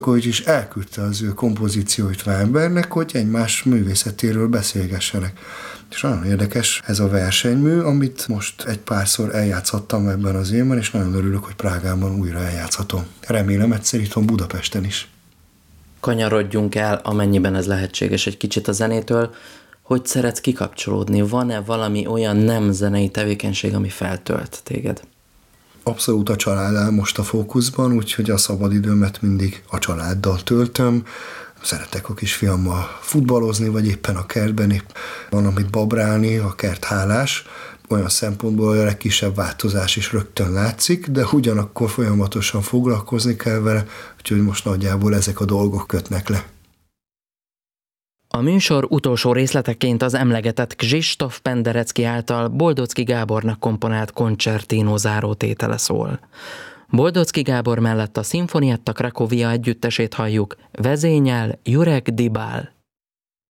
Hogy is elküldte az ő kompozícióit Weinbergnek, hogy egymás művészetéről beszélgessenek. És nagyon érdekes ez a versenymű, amit most egy párszor eljátszhattam ebben az évben, és nagyon örülök, hogy Prágában újra eljátszhatom. Remélem egyszer itthon Budapesten is. Kanyarodjunk el, amennyiben ez lehetséges, egy kicsit a zenétől. Hogy szeretsz kikapcsolódni? Van-e valami olyan nem zenei tevékenység, ami feltölt téged? Abszolút a család áll most a fókuszban, úgyhogy a szabadidőmet mindig a családdal töltöm. Szeretek a kisfiammal futballozni, vagy éppen a kertben van, amit babrálni, a kert hálás. Olyan szempontból a legkisebb változás is rögtön látszik, de ugyanakkor folyamatosan foglalkozni kell vele, úgyhogy most nagyjából ezek a dolgok kötnek le. A műsor utolsó részleteként az emlegetett Krzysztof Penderecki által Boldocki Gábornak komponált koncertino zárótétele szól. Boldocki Gábor mellett a Sinfonietta Cracovia együttesét halljuk, vezényel Jurek Dibál.